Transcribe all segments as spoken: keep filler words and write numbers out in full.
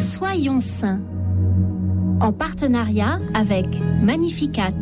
Soyons saints, en partenariat avec Magnificat.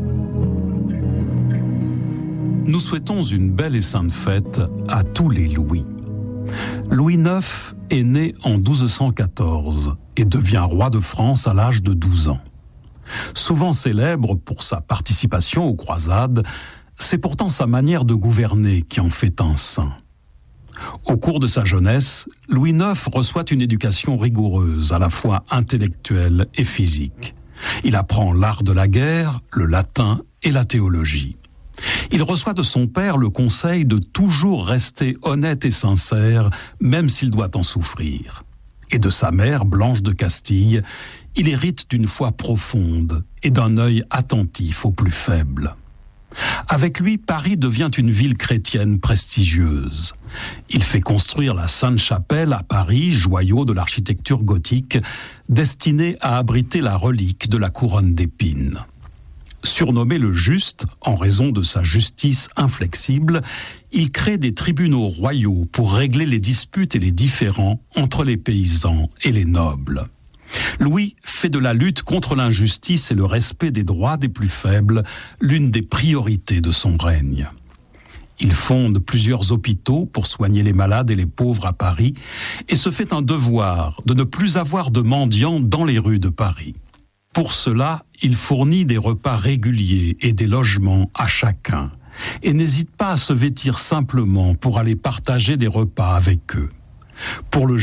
Nous souhaitons une belle et sainte fête à tous les Louis. Louis neuf est né en douze cent quatorze et devient roi de France à l'âge de douze ans. Souvent célèbre pour sa participation aux croisades, c'est pourtant sa manière de gouverner qui en fait un saint. Au cours de sa jeunesse, Louis neuf reçoit une éducation rigoureuse, à la fois intellectuelle et physique. Il apprend l'art de la guerre, le latin et la théologie. Il reçoit de son père le conseil de toujours rester honnête et sincère, même s'il doit en souffrir. Et de sa mère, Blanche de Castille, il hérite d'une foi profonde et d'un œil attentif aux plus faibles. Avec lui, Paris devient une ville chrétienne prestigieuse. Il fait construire la Sainte-Chapelle à Paris, joyau de l'architecture gothique, destinée à abriter la relique de la couronne d'épines. Surnommé le Juste, en raison de sa justice inflexible, il crée des tribunaux royaux pour régler les disputes et les différends entre les paysans et les nobles. Louis fait de la lutte contre l'injustice et le respect des droits des plus faibles l'une des priorités de son règne. Il fonde plusieurs hôpitaux pour soigner les malades et les pauvres à Paris et se fait un devoir de ne plus avoir de mendiants dans les rues de Paris. Pour cela, il fournit des repas réguliers et des logements à chacun et n'hésite pas à se vêtir simplement pour aller partager des repas avec eux. Pour le